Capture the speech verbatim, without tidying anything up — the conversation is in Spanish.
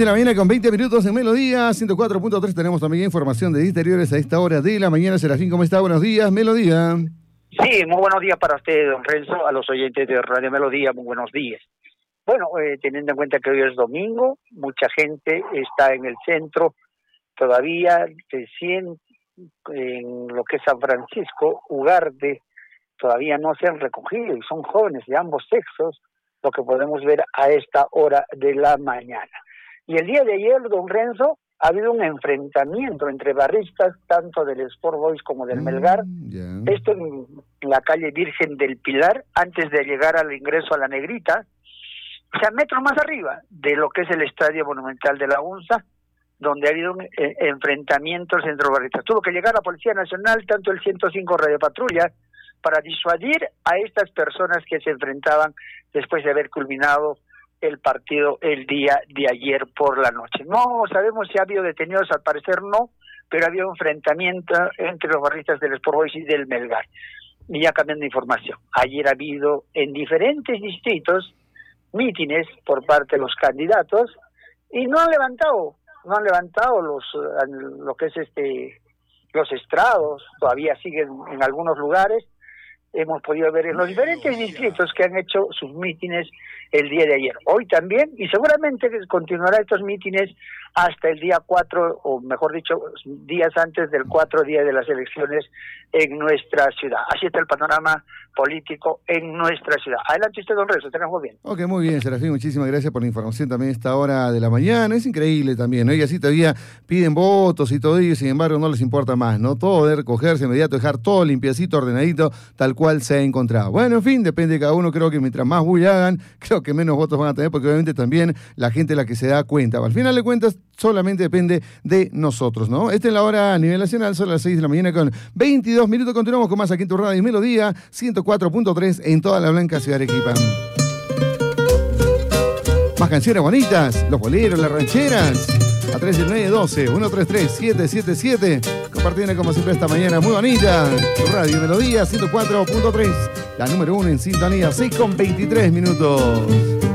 de la mañana con veinte minutos en Melodía, ciento cuatro punto tres. Tenemos también información de interiores a esta hora de la mañana. Serafín, ¿cómo está? Buenos días, Melodía. Sí, muy buenos días para usted, don Renzo, a los oyentes de Radio Melodía, muy buenos días. Bueno, eh, teniendo en cuenta que hoy es domingo, mucha gente está en el centro todavía, recién en lo que es San Francisco, Ugarte, todavía no se han recogido y son jóvenes de ambos sexos, lo que podemos ver a esta hora de la mañana. Y el día de ayer, don Renzo, ha habido un enfrentamiento entre barristas, tanto del Sport Boys como del Melgar, mm, yeah. esto en la calle Virgen del Pilar, antes de llegar al ingreso a la Negrita, o sea, metros más arriba de lo que es el Estadio Monumental de la UNSA, donde ha habido un eh, enfrentamiento entre barristas. Tuvo que llegar la Policía Nacional, tanto el ciento cinco Radio Patrulla, para disuadir a estas personas que se enfrentaban después de haber culminado el partido el día de ayer por la noche. No sabemos si ha habido detenidos, al parecer no, pero ha habido un enfrentamiento entre los barristas del Sport Boys y del Melgar. Y ya cambiando de información, ayer ha habido en diferentes distritos mítines por parte de los candidatos y no han levantado, no han levantado los lo que es este los estrados, todavía siguen en algunos lugares. Hemos podido ver en los diferentes distritos que han hecho sus mítines el día de ayer. Hoy también, y seguramente continuará estos mítines hasta el día cuatro, o mejor dicho, días antes del cuatro, día de las elecciones en nuestra ciudad. Así está el panorama político en nuestra ciudad. Adelante usted, don Renzo, tenemos bien. Ok, muy bien, Serafín, muchísimas gracias por la información también a esta hora de la mañana. Es increíble también, ¿no? Y así todavía piden votos y todo ello, y sin embargo no les importa más, ¿no? Todo de recogerse inmediato, dejar todo limpiecito, ordenadito, tal cual se ha encontrado. Bueno, en fin, depende de cada uno. Creo que mientras más bulla hagan, creo que menos votos van a tener, porque obviamente también la gente es la que se da cuenta. Al final de cuentas, solamente depende de nosotros, ¿no? Esta es la hora a nivel nacional, son las seis de la mañana con veintidós minutos. Continuamos con más aquí en tu radio y Melodía, ciento cuatro punto tres en toda la blanca ciudad de Arequipa. Más canciones bonitas, los boleros, las rancheras. A tres nueve doce, uno tres tres, siete siete siete. Compartiendo como siempre esta mañana muy bonita. Tu radio y Melodía, ciento cuatro punto tres. La número uno en sintonía, seis con veintitrés minutos.